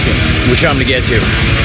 reaction, which I'm going to get to.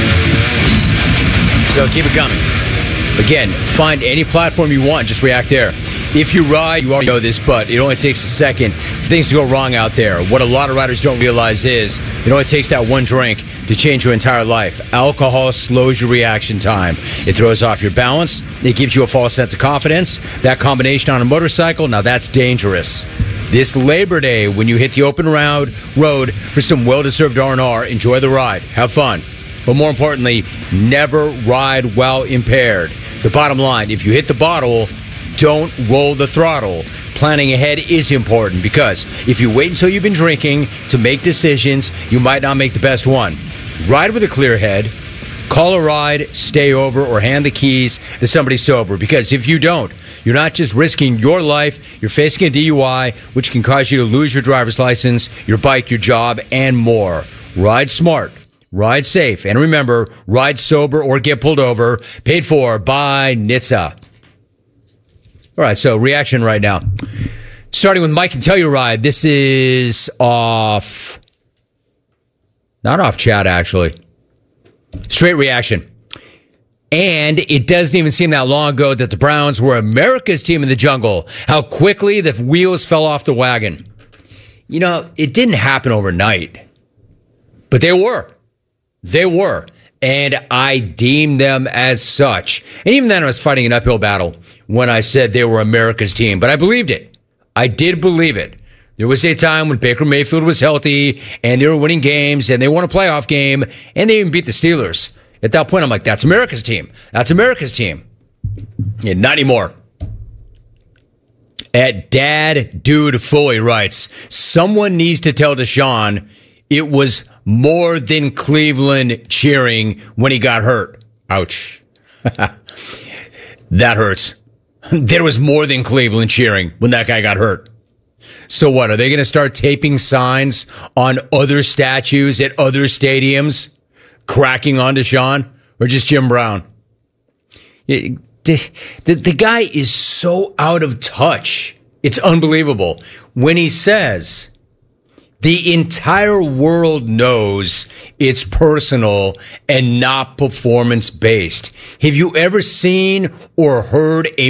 So keep it coming. Again, find any platform you want. Just react there. If you ride, you already know this, but it only takes a second for things to go wrong out there. What a lot of riders don't realize is it only takes that one drink to change your entire life. Alcohol slows your reaction time. It throws off your balance. It gives you a false sense of confidence. That combination on a motorcycle, now that's dangerous. This Labor Day, when you hit the open road for some well-deserved R&R, enjoy the ride. Have fun. But more importantly, never ride while impaired. The bottom line, if you hit the bottle, don't roll the throttle. Planning ahead is important because if you wait until you've been drinking to make decisions, you might not make the best one. Ride with a clear head. Call a ride, stay over, or hand the keys to somebody sober. Because if you don't, you're not just risking your life, you're facing a DUI, which can cause you to lose your driver's license, your bike, your job, and more. Ride smart. Ride safe. And remember, ride sober or get pulled over. Paid for by NHTSA. All right, so reaction right now. Starting with Mike and Telluride. This is off. Not off chat, actually. Straight reaction. And it doesn't even seem that long ago that the Browns were America's team in the jungle. How quickly the wheels fell off the wagon. You know, it didn't happen overnight. But they were. They were. And I deemed them as such. And even then I was fighting an uphill battle when I said they were America's team. But I believed it. I did believe it. There was a time when Baker Mayfield was healthy and they were winning games and they won a playoff game and they even beat the Steelers. At that point, I'm like, that's America's team. That's America's team. Yeah, not anymore. At Dad Dude Foley writes, someone needs to tell Deshaun it was more than Cleveland cheering when he got hurt. Ouch. That hurts. There was more than Cleveland cheering when that guy got hurt. So what, are they going to start taping signs on other statues at other stadiums, cracking on Deshaun, or just Jim Brown? The guy is so out of touch. It's unbelievable. When he says the entire world knows it's personal and not performance-based. Have you ever seen or heard a